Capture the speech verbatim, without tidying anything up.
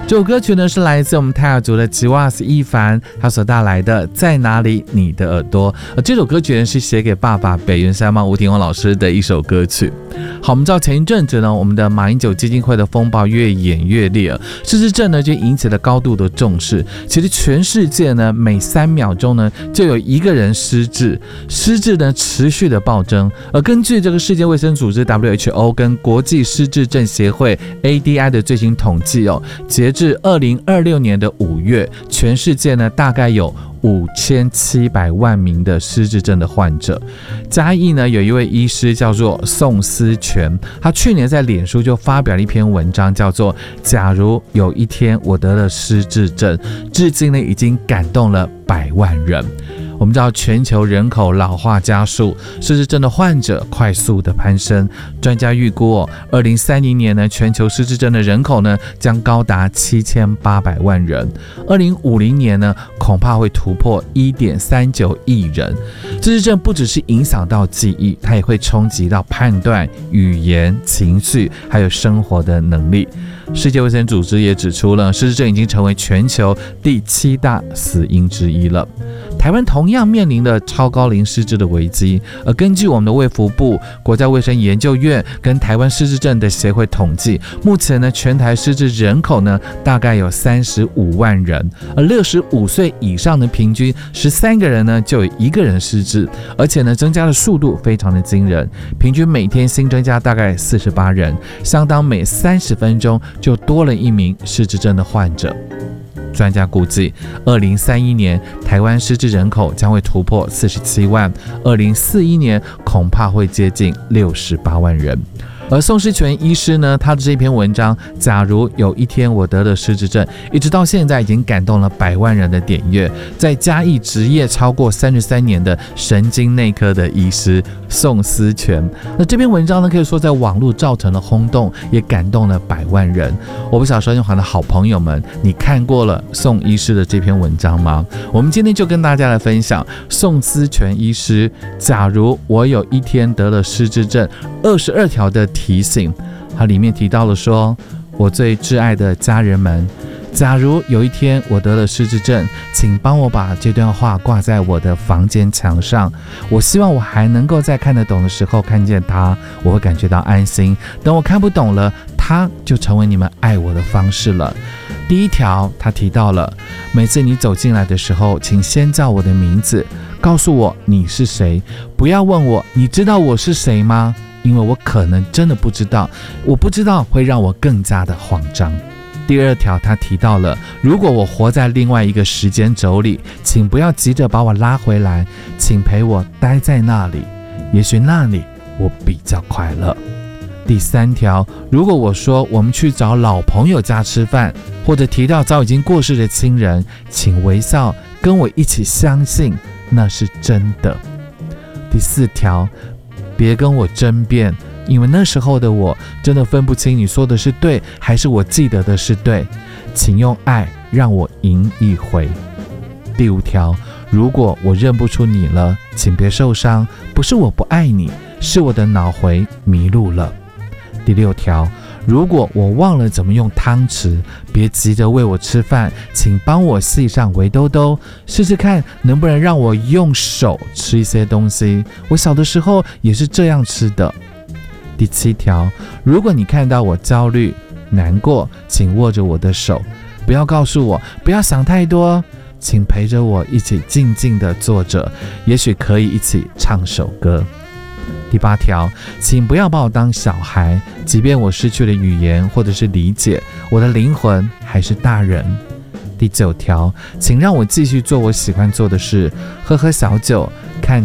这首歌曲呢是来自我们泰雅族的吉瓦斯一凡，他所带来的在哪里你的耳朵。而这首歌曲呢是写给爸爸北原山猫吴廷旺老师的一首歌曲。好，我们知道前一阵子呢，我们的马英九基金会的风暴越演越烈，失智症呢就引起了高度的重视。其实全世界呢每三秒钟呢就有一个人失智，失智呢持续的暴增。而根据这个世界卫生组织 W H O 跟国际失智症协会 A D I 的最新统计哦，截至二零二六年的五月，全世界呢大概有五千七百万名的失智症的患者。嘉义呢有一位医师叫做宋思全，他去年在脸书就发表了一篇文章，叫做假如有一天我得了失智症，至今呢已经感动了百万人。我们知道全球人口老化加速，失智症的患者快速的攀升。专家预估哦，二零三零年呢，全球失智症的人口呢将高达七千八百万人，二零五零年呢恐怕会突破一点三九亿人。失智症不只是影响到记忆，它也会冲击到判断、语言、情绪，还有生活的能力。世界卫生组织也指出了，失智症已经成为全球第七大死因之一了。台湾同样面临了超高龄失智的危机，而根据我们的卫福部、国家卫生研究院跟台湾失智症的协会统计，目前呢全台失智人口呢大概有三十五万人，而六十五岁以上的平均十三个人呢就有一个人失智，而且呢增加的速度非常的惊人，平均每天新增加大概四十八人，相当每三十分钟就多了一名失智症的患者。专家估计，二零三一年台湾失智人口将会突破四十七万，二零四一年恐怕会接近六十八万人。而宋思全医师呢，他的这篇文章《假如有一天我得了失智症》，一直到现在已经感动了百万人的点阅。在嘉义执业超过三十三年的神经内科的医师宋思全，那这篇文章呢，可以说在网络造成了轰动，也感动了百万人。我不晓得收音旁的好朋友们，你看过了宋医师的这篇文章吗？我们今天就跟大家来分享宋思全医师《假如我有一天得了失智症》二十二条的提醒。它里面提到了说，我最挚爱的家人们，假如有一天我得了失智症，请帮我把这段话挂在我的房间墙上。我希望我还能够在看得懂的时候看见它，我会感觉到安心。等我看不懂了，它就成为你们爱我的方式了。第一条，他提到了，每次你走进来的时候，请先叫我的名字，告诉我你是谁，不要问我你知道我是谁吗？因为我可能真的不知道，我不知道会让我更加的慌张。第二条，他提到了，如果我活在另外一个时间轴里，请不要急着把我拉回来，请陪我待在那里，也许那里我比较快乐。第三条，如果我说我们去找老朋友家吃饭，或者提到早已经过世的亲人，请微笑跟我一起相信那是真的。第四条，别跟我争辩，因为那时候的我真的分不清你说的是对还是我记得的是对，请用爱让我赢一回。第五条，如果我认不出你了，请别受伤，不是我不爱你，是我的脑回迷路了。第六条，如果我忘了怎么用汤匙，别急着喂我吃饭，请帮我系上围兜兜，试试看能不能让我用手吃一些东西，我小的时候也是这样吃的。第七条，如果你看到我焦虑难过，请握着我的手，不要告诉我不要想太多，请陪着我一起静静地坐着，也许可以一起唱首歌。第八条，请不要把我当小孩，即便我失去了语言或者是理解，我的灵魂还是大人。第九条，请让我继续做我喜欢做的事，喝喝小酒，